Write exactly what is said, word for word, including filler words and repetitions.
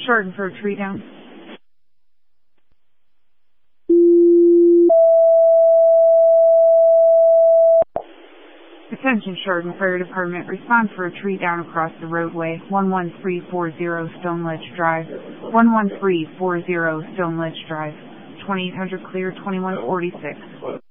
Chardon for a tree down. Attention Chardon Fire Department, respond for a tree down across the roadway, one one three four zero Stone Ledge Drive, one one three four zero Stone Ledge Drive, twenty-eight hundred clear, twenty-one forty-six.